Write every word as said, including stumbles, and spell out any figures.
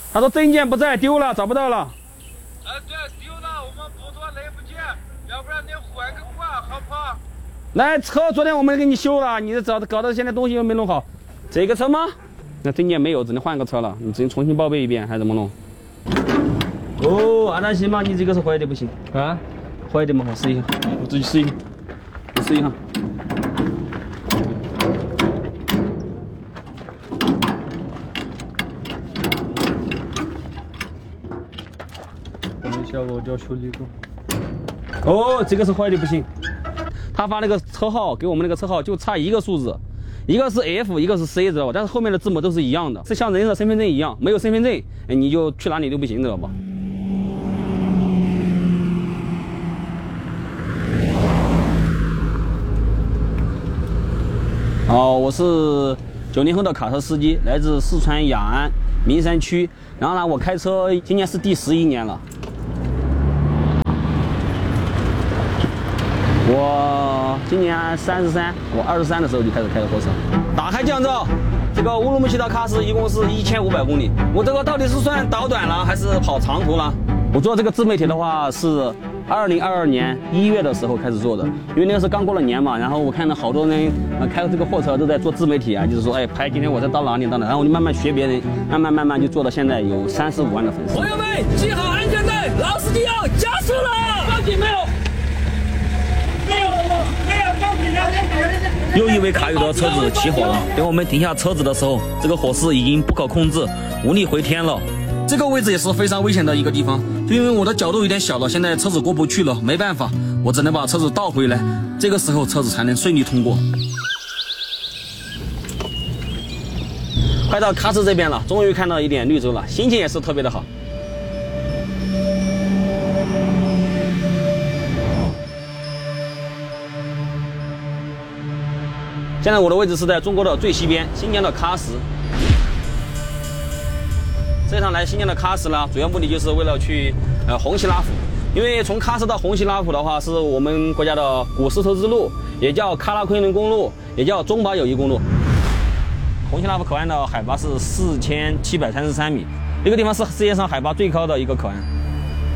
他说证件不在，丢了，找不到了。 哎，对，丢了，我们补做来不及，要不然你换个管，好不好？ 来，车昨天我们给你修了，你找搞到现在东西又没弄好。这个车吗？那证件没有，只能换个车了，你只能重新报备一遍，还是怎么弄？哦，安达西嘛，你这个是坏的不行啊，坏的嘛，我试一下，我自己试一下，我试一下。 等一下，我叫修理工。 哦，这个是坏的不行，他发那个车号给我们那个车号就差一个数字。一个是 F， 一个是 C， 知道吧？但是后面的字母都是一样的，是像人的身份证一样，没有身份证，哎，你就去哪里都不行，知道吧？哦，我是九零后的卡车司机，来自四川雅安名山区。然后呢，我开车今年是第十一年了。我今年三十三，我二十三的时候就开始开的货车。打开降噪，这个乌鲁木齐到喀什一共是一千五百公里。我这个到底是算导短了还是跑长途了？我做这个自媒体的话是二零二二年一月的时候开始做的，因为那个是刚过了年嘛。然后我看到好多人呃开的这个货车都在做自媒体啊，就是说哎拍今天我在到哪里到哪，然后我就慢慢学别人，慢慢慢慢就做到现在有三十五万的粉丝。 朋友们，系好安全带，老司机要加速了！报警没有？没有，没有报警了。 又一位卡友的车子起火了，等我们停下车子的时候，这个火势已经不可控制，无力回天了。这个位置也是非常危险的一个地方，因为我的角度有点小了，现在车子过不去了，没办法，我只能把车子倒回来，这个时候车子才能顺利通过。 快到喀什这边了，终于看到一点绿洲了，心情也是特别的好。现在我的位置是在中国的最西边，新疆的喀什。这趟来新疆的喀什呢，主要目的就是为了去呃红旗拉甫，因为从喀什到红旗拉甫的话，是我们国家的古丝绸之路，也叫喀拉昆仑公路，也叫中巴友谊公路。红旗拉甫口岸的海拔是四千七百三十三米，这个地方是世界上海拔最高的一个口岸。